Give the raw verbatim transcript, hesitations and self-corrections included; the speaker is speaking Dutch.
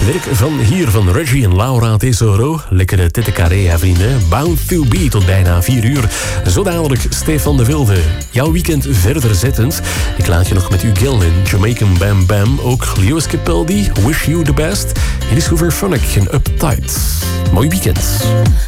Werk van hier van Reggie en Laura Tesoro. Lekkere Tete Carré, vrienden. Bound to be tot bijna vier uur. Zo dadelijk Stefan de Wilde. Jouw weekend verder zettend. Ik laat je nog met Ugel en Jamaican Bam Bam. Ook Lewis Capaldi, Wish You the Best. Hier is Hoover Phonic en Uptight. Mooi weekend.